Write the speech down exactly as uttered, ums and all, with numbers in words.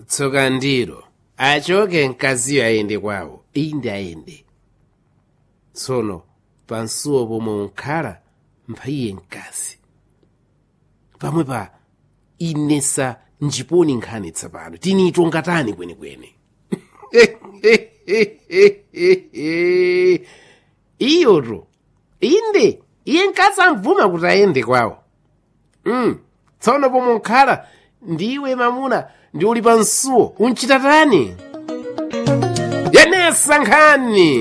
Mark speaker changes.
Speaker 1: tsoka ndiro achoke mkaziyo ayende kwawo inde ayende tsono pansuwo pomwe unkhala mphayiye mkazi pamwe pa inesa njiponi nkhani tsapano tinito ngatani kwenekwene iyoto inde iye mkazi amvuma kuti ayende kwawo mm. tsono pomwe unkhala ndiwe mamuna ndi uli pansuwo unchita tani yanesa nkhani